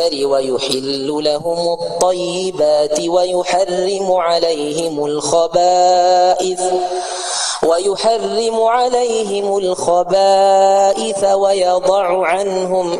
ويحل لهم الطيبات ويحرم عليهم الخبائث ويضع عنهم